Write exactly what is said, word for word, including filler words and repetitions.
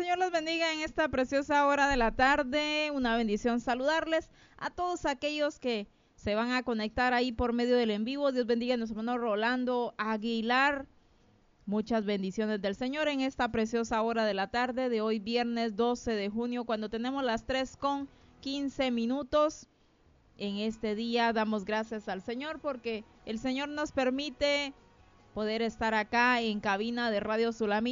Señor les bendiga en esta preciosa hora de la tarde. Una bendición saludarles a todos aquellos que se van a conectar ahí por medio del en vivo. Dios bendiga a nuestro hermano Rolando Aguilar. Muchas bendiciones del Señor en esta preciosa hora de la tarde de hoy, viernes doce de junio, cuando tenemos las tres con quince minutos. En este día damos gracias al Señor porque el Señor nos permite poder estar acá en cabina de Radio Sulamita.